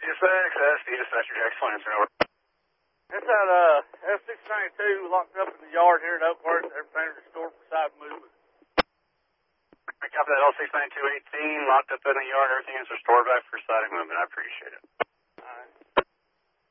Dispatch, SD, dispatcher Jackson Lancer, over. It's that F692 locked up in the yard here at Oakworth. Everything's restored for side movement. I copy that L69218, locked up in the yard. Everything is restored back for side movement. I appreciate it.